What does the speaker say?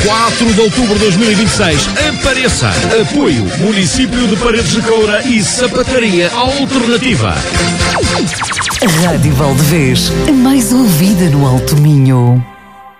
4 de outubro de 2026. Apareça. Apoio Município de Paredes de Coura e Sapataria Alternativa. Rádio Valdevez, a mais ouvida no Alto Minho.